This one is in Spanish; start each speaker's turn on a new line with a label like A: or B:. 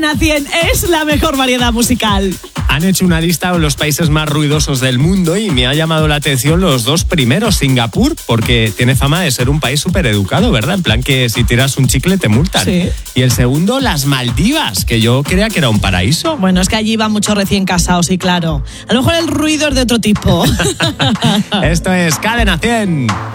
A: Cadena 100 es la mejor variedad musical.
B: Han hecho una lista de los países más ruidosos del mundo y me ha llamado la atención los dos primeros, Singapur, porque tiene fama de ser un país súper educado, ¿verdad? En plan que si tiras un chicle te multan.
A: Sí.
B: Y el segundo, las Maldivas, que yo creía que era un paraíso.
A: Bueno, es que allí van muchos recién casados y claro, a lo mejor el ruido es de otro tipo.
B: Esto es Cadena 100.